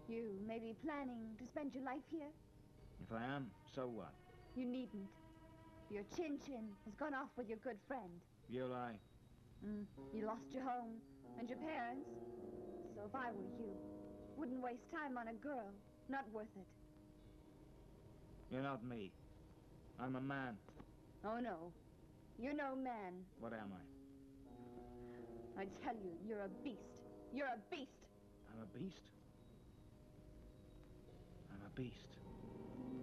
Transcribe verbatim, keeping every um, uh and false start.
You may be planning to spend your life here. If I am, so what? You needn't. Your Chin-Chin has gone off with your good friend. You lie. Mm, you lost your home and your parents. So if I were you, wouldn't waste time on a girl. Not worth it. You're not me. I'm a man. Oh, no. You're no man. What am I? I tell you, you're a beast. You're a beast. I'm a beast? I'm a beast.